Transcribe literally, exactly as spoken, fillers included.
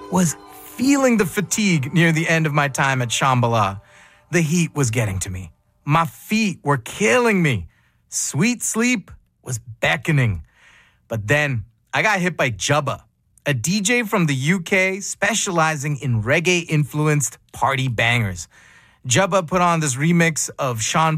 was feeling the fatigue near the end of my time at Shambhala. The heat was getting to me. My feet were killing me. Sweet sleep was beckoning. But then I got hit by Jubba, a D J from the U K specializing in reggae-influenced party bangers. Jubba put on this remix of Sean